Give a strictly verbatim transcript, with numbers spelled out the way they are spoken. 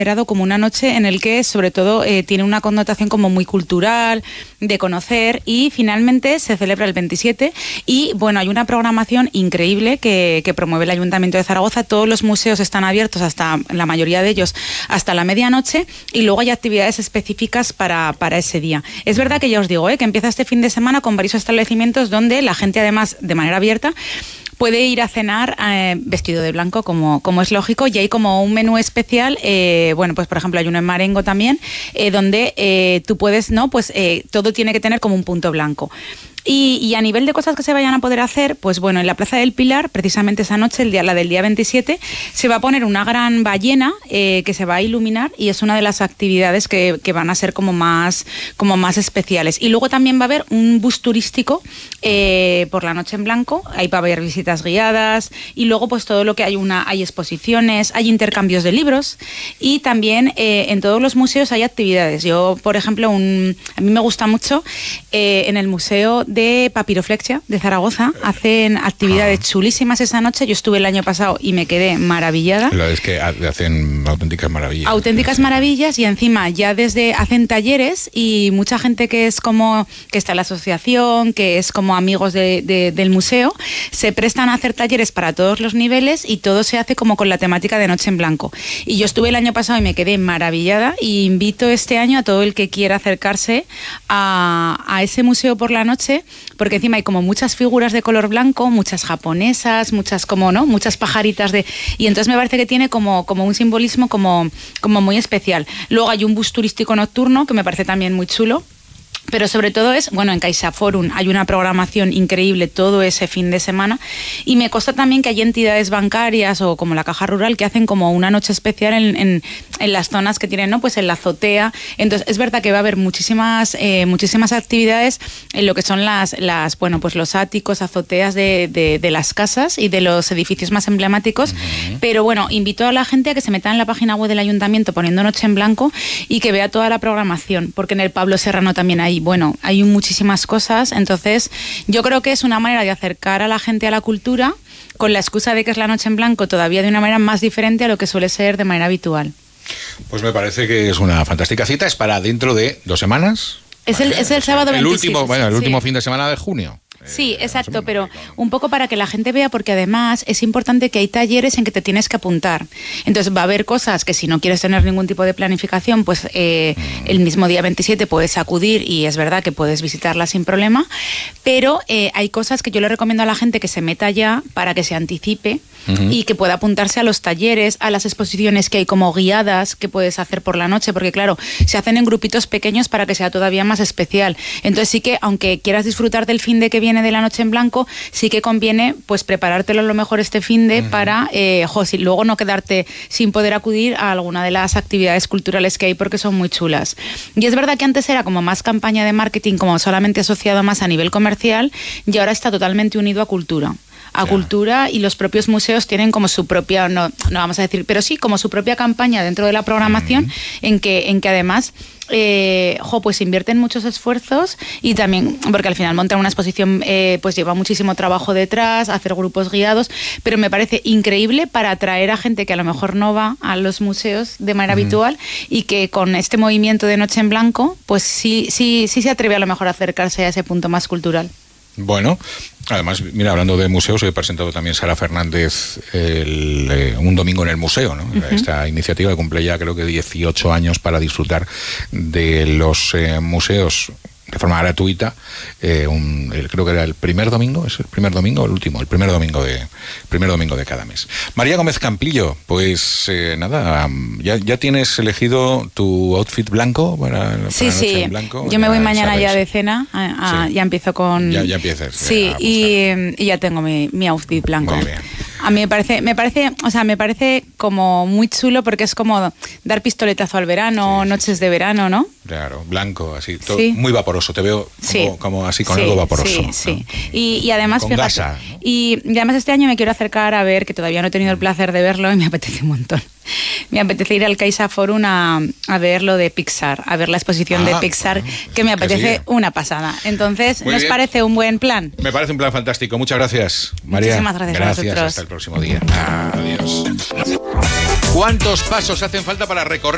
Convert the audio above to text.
como una noche en el que sobre todo eh, tiene una connotación como muy cultural, de conocer, y finalmente se celebra el veintisiete y bueno, hay una programación increíble que, que promueve el Ayuntamiento de Zaragoza. Todos los museos están abiertos, hasta la mayoría de ellos, hasta la medianoche, y luego hay actividades específicas para, para ese día. Es verdad que ya os digo, eh, que empieza este fin de semana con varios establecimientos donde la gente, además, de manera abierta, puede ir a cenar eh, vestido de blanco, como, como es lógico, y hay como un menú especial, eh, bueno, pues por ejemplo hay uno en Marengo también, eh, donde eh, tú puedes, ¿no? Pues eh, todo tiene que tener como un punto blanco. Y, y a nivel de cosas que se vayan a poder hacer, pues bueno, en la Plaza del Pilar, precisamente esa noche, el día, la del día veintisiete, se va a poner una gran ballena eh, que se va a iluminar, y es una de las actividades que, que van a ser como más, como más especiales. Y luego también va a haber un bus turístico eh, por la noche en blanco, ahí va a haber visitas guiadas, y luego pues todo lo que hay, una, hay exposiciones, hay intercambios de libros, y también eh, en todos los museos hay actividades. Yo, por ejemplo, un, a mí me gusta mucho eh, en el museo de Papiroflexia de Zaragoza, hacen actividades ah. chulísimas esa noche. Yo estuve el año pasado y me quedé maravillada. La es que hacen auténticas maravillas. Auténticas sí. maravillas, y encima ya desde hacen talleres, y mucha gente que es como, que está en la asociación, que es como amigos de, de, del museo, se prestan a hacer talleres para todos los niveles, y todo se hace como con la temática de Noche en Blanco. Y yo estuve el año pasado y me quedé maravillada, y invito este año a todo el que quiera acercarse a, a ese museo por la noche, porque encima hay como muchas figuras de color blanco, muchas japonesas, muchas como, ¿no? Muchas pajaritas de... Y entonces me parece que tiene como, como un simbolismo como, como muy especial. Luego hay un bus turístico nocturno que me parece también muy chulo. Pero sobre todo es, bueno, en CaixaForum hay una programación increíble todo ese fin de semana, y me consta también que hay entidades bancarias o como la Caja Rural que hacen como una noche especial en, en, en las zonas que tienen, ¿no? Pues en la azotea. Entonces es verdad que va a haber muchísimas eh, muchísimas actividades en lo que son las, las bueno, pues los áticos, azoteas de, de, de las casas y de los edificios más emblemáticos. Uh-huh. Pero bueno, invito a la gente a que se meta en la página web del Ayuntamiento poniendo Noche en Blanco y que vea toda la programación, porque en el Pablo Serrano también hay, bueno, hay muchísimas cosas. Entonces yo creo que es una manera de acercar a la gente a la cultura, con la excusa de que es la Noche en Blanco, todavía de una manera más diferente a lo que suele ser de manera habitual. Pues me parece que es una fantástica cita. Es para dentro de dos semanas. Es el, es el sábado el veintisiete. Último, bueno, el sí. último fin de semana de junio. Sí, exacto, pero un poco para que la gente vea, porque además es importante que hay talleres en que te tienes que apuntar. Entonces va a haber cosas que si no quieres tener ningún tipo de planificación, pues eh, el mismo día veintisiete puedes acudir, y es verdad que puedes visitarla sin problema, pero eh, hay cosas que yo le recomiendo a la gente que se meta ya para que se anticipe uh-huh. y que pueda apuntarse a los talleres, a las exposiciones que hay como guiadas que puedes hacer por la noche, porque claro, se hacen en grupitos pequeños para que sea todavía más especial. Entonces sí que, aunque quieras disfrutar del fin de que viene de la Noche en Blanco, sí que conviene pues preparártelo a lo mejor este fin de uh-huh. para eh, jo, si luego no quedarte sin poder acudir a alguna de las actividades culturales que hay, porque son muy chulas. Y es verdad que antes era como más campaña de marketing, como solamente asociado más a nivel comercial, y ahora está totalmente unido a cultura. a cultura, y los propios museos tienen como su propia, no, no vamos a decir, pero sí como su propia campaña dentro de la programación, uh-huh. en que en que además eh, jo, pues invierten muchos esfuerzos, y también porque al final montar una exposición eh, pues lleva muchísimo trabajo detrás, hacer grupos guiados, pero me parece increíble para atraer a gente que a lo mejor no va a los museos de manera uh-huh. habitual, y que con este movimiento de Noche en Blanco pues sí, sí, sí se atreve a lo mejor a acercarse a ese punto más cultural. Bueno, además, mira, hablando de museos, he presentado también Sara Fernández el, eh, un domingo en el museo, ¿no? Uh-huh. Esta iniciativa que cumple ya creo que dieciocho años para disfrutar de los eh, museos de forma gratuita. Eh, un, el, creo que era el primer domingo, ¿es el primer domingo o el último? El primer domingo de primer domingo de cada mes. María Gómez Campillo, pues eh, nada, um, ya, ya tienes elegido tu outfit blanco para, para sí, la noche sí. en blanco. Yo me voy mañana sabes. ya de cena, a, a, sí. ya empiezo con... Ya, ya empiezas. Sí, a y, y ya tengo mi, mi outfit blanco. Muy bien. A mí me parece, me parece, o sea, me parece como muy chulo, porque es como dar pistoletazo al verano, sí, noches sí. de verano, ¿no? Claro, blanco, así, todo sí. muy vaporoso. Te veo como, sí. como así con sí, algo vaporoso. Sí, sí. ¿No? Y, y además, con fíjate, gasa, ¿no? y, y además este año me quiero acercar a ver, que todavía no he tenido el placer de verlo y me apetece un montón. Me apetece ir al CaixaForum a, a ver lo de Pixar, a ver la exposición ah, de Pixar, bueno, que me apetece una pasada. Entonces, ¿nos parece un buen plan? Me parece un plan fantástico. Muchas gracias, María. Muchísimas gracias, gracias a vosotros. Hasta el próximo día. Adiós. ¿Cuántos pasos hacen falta para recorrer